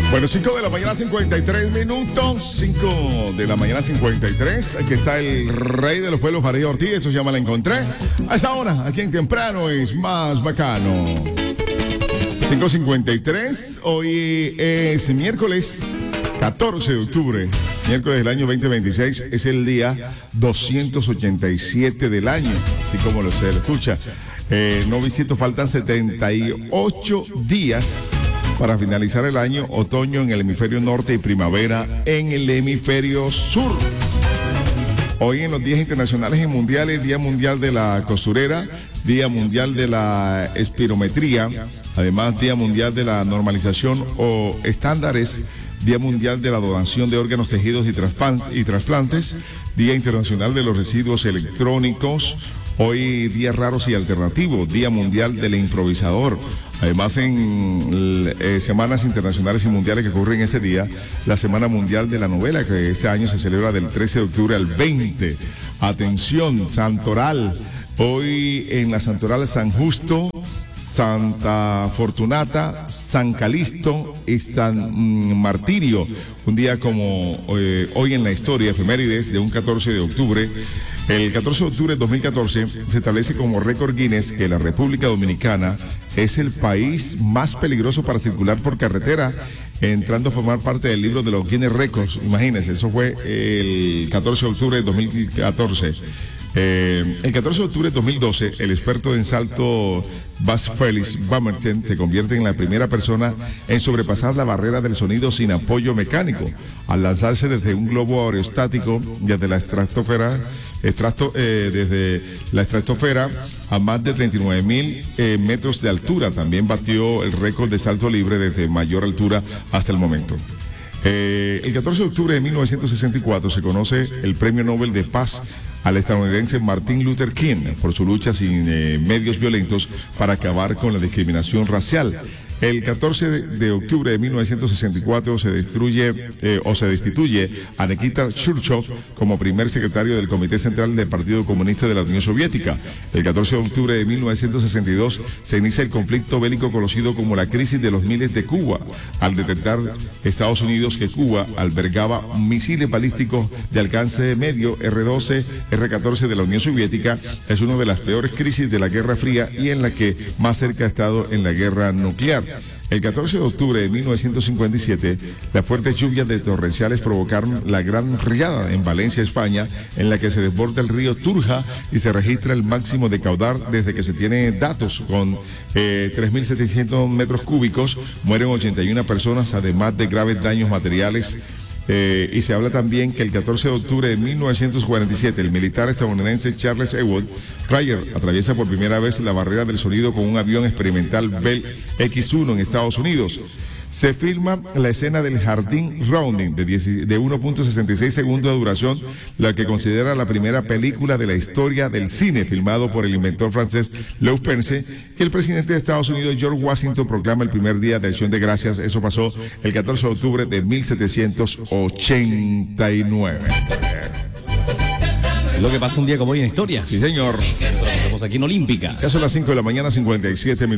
Bueno, 5 de la mañana, 53 minutos. 5 de la mañana, 53. Aquí está el rey de los pueblos, Farid Ortiz. Esto se llama La Encontré. A esa hora, aquí en Temprano es más bacano. 5:53. Hoy es miércoles 14 de octubre. Miércoles del año 2026. Es el día 287 del año. Así como se lo escucha. No visito, faltan 78 días para finalizar el año, otoño en el hemisferio norte y primavera en el hemisferio sur. Hoy en los días internacionales y mundiales, Día Mundial de la Costurera, Día Mundial de la Espirometría, además Día Mundial de la Normalización o Estándares, Día Mundial de la Donación de Órganos, Tejidos y Trasplantes, Día Internacional de los Residuos Electrónicos. Hoy Días Raros y Alternativos, Día Mundial del Improvisador. Además, en semanas internacionales y mundiales que ocurren ese día, la Semana Mundial de la Novela, que este año se celebra del 13 de octubre al 20. Atención, Santoral. Hoy en la Santoral San Justo, Santa Fortunata, San Calisto y San Martirio. Un día como hoy en la historia, efemérides de un 14 de octubre. El 14 de octubre de 2014 se establece como récord Guinness que la República Dominicana es el país más peligroso para circular por carretera, entrando a formar parte del libro de los Guinness Records. Imagínense, eso fue el 14 de octubre de 2014. El 14 de octubre de 2012, el experto en salto Bas Felix Bamerten se convierte en la primera persona en sobrepasar la barrera del sonido sin apoyo mecánico, al lanzarse desde un globo aerostático desde la estratosfera a más de 39.000 metros de altura. También batió el récord de salto libre desde mayor altura hasta el momento. El 14 de octubre de 1964 se conoce el Premio Nobel de Paz al estadounidense Martin Luther King por su lucha sin medios violentos para acabar con la discriminación racial. El 14 de octubre de 1964 se destituye a Nikita Khrushchev como primer secretario del Comité Central del Partido Comunista de la Unión Soviética. El 14 de octubre de 1962 se inicia el conflicto bélico conocido como la Crisis de los Miles de Cuba, al detectar Estados Unidos que Cuba albergaba misiles balísticos de alcance medio R-12, R-14 de la Unión Soviética. Es una de las peores crisis de la Guerra Fría y en la que más cerca ha estado en la guerra nuclear. El 14 de octubre de 1957, las fuertes lluvias de torrenciales provocaron la gran riada en Valencia, España, en la que se desborda el río Turja y se registra el máximo de caudal desde que se tiene datos, con 3.700 metros cúbicos. Mueren 81 personas, además de graves daños materiales. Y se habla también que el 14 de octubre de 1947 el militar estadounidense Charles Ewald Ryer atraviesa por primera vez la barrera del sonido con un avión experimental Bell X-1 en Estados Unidos. Se filma la escena del jardín Rounding de 1.66 segundos de duración, la que considera la primera película de la historia del cine, filmado por el inventor francés Louis Pense, y el presidente de Estados Unidos, George Washington, proclama el primer día de Acción de Gracias. Eso pasó el 14 de octubre de 1789. Es lo que pasa un día como hoy en historia. Sí, señor. Estamos aquí en Olímpica. Ya son las 5 de la mañana, 57 minutos.